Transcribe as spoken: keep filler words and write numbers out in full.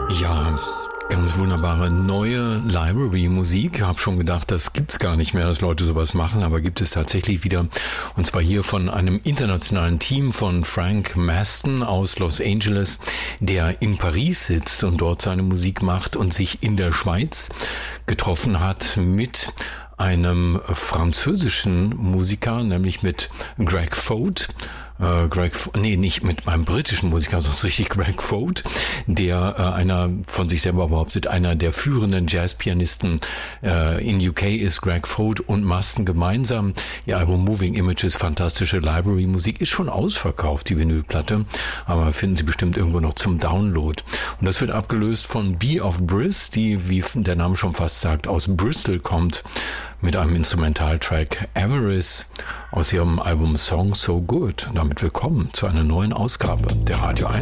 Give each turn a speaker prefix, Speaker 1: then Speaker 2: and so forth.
Speaker 1: Ja, ganz wunderbare neue Library-Musik. Ich habe schon gedacht, das gibt's gar nicht mehr, dass Leute sowas machen, aber gibt es tatsächlich wieder. Und zwar hier von einem internationalen Team von Frank Maston aus Los Angeles, der in Paris sitzt und dort seine Musik macht und sich in der Schweiz getroffen hat mit einem französischen Musiker, nämlich mit Greg Foat. Äh, Greg, nee, nicht mit meinem britischen Musiker, sondern richtig Greg Foat, der äh, einer von sich selber behauptet, einer der führenden Jazzpianisten äh, in U K ist. Greg Foat und Maston gemeinsam. Ihr Album Moving Images, fantastische Library-Musik, ist schon ausverkauft, die Vinylplatte, aber finden Sie bestimmt irgendwo noch zum Download. Und das wird abgelöst von Bee of Briss, die, wie der Name schon fast sagt, aus Bristol kommt, mit einem Instrumentaltrack Avarice aus ihrem Album Song So Good. Und damit willkommen zu einer neuen Ausgabe der Radio eins.